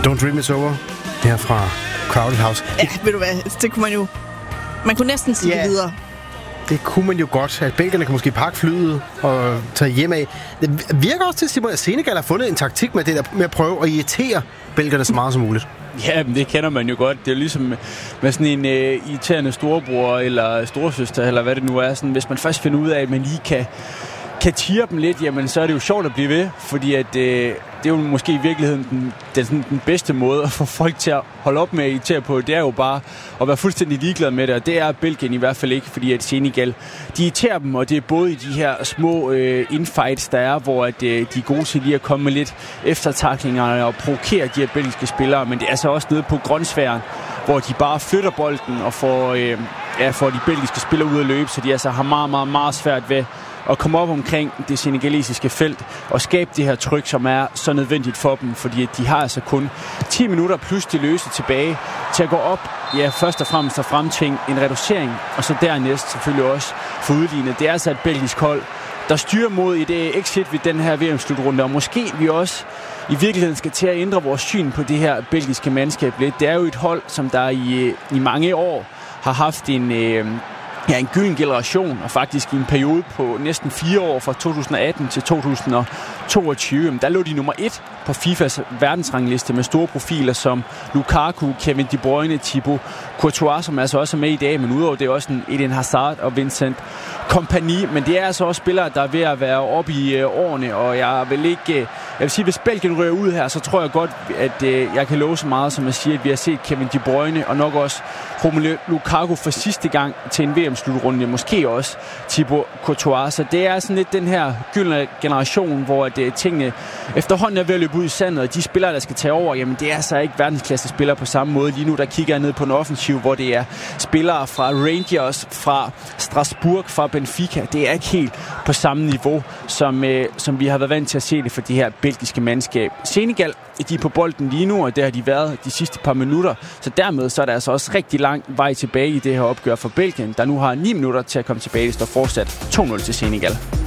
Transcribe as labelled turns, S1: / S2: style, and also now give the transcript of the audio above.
S1: Don't Dream It's Over her fra Crowded House.
S2: Ja, ved du hvad, det kunne man jo... Man kunne næsten sige det videre.
S1: Det kunne man jo godt. At belgierne kan måske pakke flyet og tage hjem af. Det virker også til, Simon, at Senegal har fundet en taktik med det der, med at prøve at irritere belgierne så meget som muligt.
S3: Ja, men det kender man jo godt. Det er jo ligesom med sådan en irriterende storebror eller storesøster, eller hvad det nu er. Sådan, hvis man først finder ud af, at man lige kan tire dem lidt, jamen så er det jo sjovt at blive ved, fordi at det er jo måske i virkeligheden den bedste måde at få folk til at holde op med at irritere på. Det er jo bare at være fuldstændig ligeglad med det, og det er Belgien i hvert fald ikke, fordi at Senegal, de irriterer dem, og det er både i de her små infights, der er, hvor at, de er gode til lige at komme med lidt eftertaklinger og provokere de her belgiske spillere, men det er altså også nede på grønsværen, hvor de bare flytter bolden og får de belgiske spillere ud at løbe, så de altså har meget, meget, meget svært ved at komme op omkring det senegalesiske felt og skabe det her tryk, som er så nødvendigt for dem, fordi de har altså kun 10 minutter plus de løse tilbage til at gå op, først og fremmest at fremtvinge en reducering, og så dernæst selvfølgelig også få udlignet. Det er altså et belgisk hold, der styrer mod et exit ved den her VM-slutrunde, og måske vi også i virkeligheden skal til at ændre vores syn på det her belgiske mandskab lidt. Det er jo et hold, som der i mange år har haft en gylden generation, og faktisk i en periode på næsten 4 år, fra 2018 til 2022. Der lå de nummer 1 på FIFAs verdensrangliste med store profiler som Lukaku, Kevin De Bruyne, Thibaut Courtois, som altså også er med i dag, men udover det er også Eden Hazard og Vincent Kompany. Men det er altså også spillere, der er ved at være oppe i årene, og jeg vil sige, hvis Belgien rører ud her, så tror jeg godt, at jeg kan love så meget, som at sige, at vi har set Kevin De Bruyne og nok også Romelu Lukaku for sidste gang til en VM-slutrunde, måske også Thibaut Courtois. Så det er sådan lidt den her gyldne generation, hvor tingene efterhånden er ved at løbe ud i sandet, og de spillere, der skal tage over, jamen det er så ikke verdensklasse spillere på samme måde. Lige nu, der kigger jeg ned på en offensiv, hvor det er spillere fra Rangers, fra Strasbourg, fra Benfica. Det er ikke helt på samme niveau, som vi har været vant til at se det for de her belgiske mandskab. Senegal, de er på bolden lige nu, og det har de været de sidste par minutter. Så dermed så er der altså også rigtig lang vej tilbage i det her opgør for Belgien, der nu har 9 minutter til at komme tilbage. Det står fortsat 2-0 til Senegal.